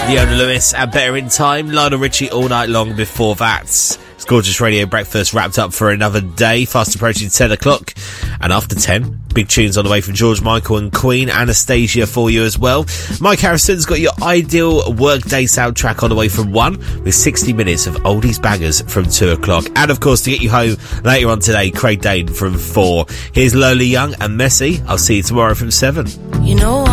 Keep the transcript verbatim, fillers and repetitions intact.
Leona Lewis and Better in Time. Lionel Richie all night long before that. It's Gorgeous Radio Breakfast wrapped up for another day, fast approaching ten o'clock. And after ten, big tunes on the way from George Michael and Queen, Anastasia for you as well. Mike Harrison's got your ideal workday soundtrack on the way from one, with sixty minutes of oldies bangers from two o'clock. And of course, to get you home later on today, Craig Dane from four. Here's Lola Young and Messi. I'll see you tomorrow from seven. You know